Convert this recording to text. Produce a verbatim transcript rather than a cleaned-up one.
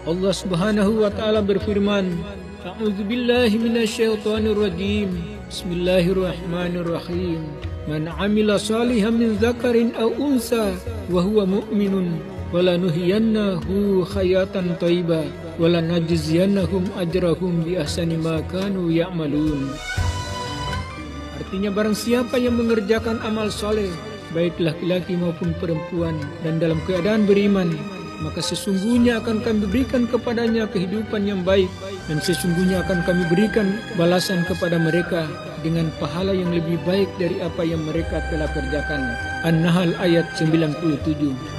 Allah Subhanahu wa taala berfirman, A'udzubillahi minasyaitonirrajim. Bismillahirrahmanirrahim. Man 'amila shalihan min dzakarin aw unsa wa huwa mu'minun walanuhyiyannahu hayatan thayyibah walanajziyannahum ajrahum bi ahsani ma kanu ya'malun. Artinya, barang siapa yang mengerjakan amal soleh, baik laki-laki maupun perempuan, dan dalam keadaan beriman, maka sesungguhnya akan kami berikan kepadanya kehidupan yang baik, dan sesungguhnya akan kami berikan balasan kepada mereka dengan pahala yang lebih baik dari apa yang mereka telah kerjakan. An-Nahl ayat sembilan puluh tujuh.